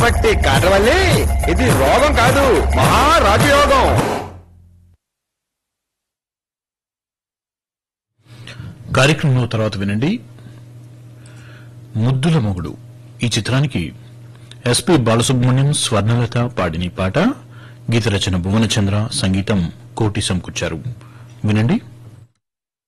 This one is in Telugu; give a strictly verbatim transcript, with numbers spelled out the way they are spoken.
కాబట్టి కాటవల్లి ఇది రోగం కాదు, మహారాజయోగం. కార్యక్రమంలో తర్వాత వినండి ముద్దుల మొగుడు ఈ చిత్రానికి ఎస్పి బాలసుబ్రహ్మణ్యం, స్వర్ణలత పాడిన పాట. గీత రచన భువనచంద్ర, సంగీతం కోటి సమకూర్చారు. వినండి.